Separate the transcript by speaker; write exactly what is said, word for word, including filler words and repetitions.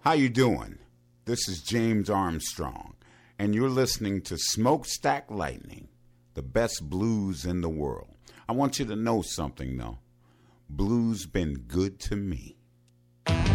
Speaker 1: How you doing? This is James Armstrong, and you're listening to Smokestack Lightning, the best blues in the world. I want you to know something, though. Blues been good to me.